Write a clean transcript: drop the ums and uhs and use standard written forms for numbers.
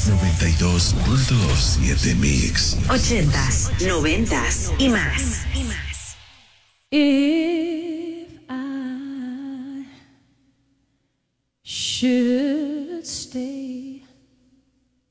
92.7 Mix. 80s, 90s y más. If I should stay